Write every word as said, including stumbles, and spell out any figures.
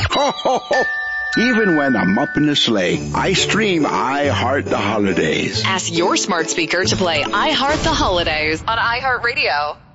Ho, ho, ho. Even when I'm up in the sleigh, I stream I Heart the Holidays. Ask your smart speaker to play I Heart the Holidays on iHeartRadio.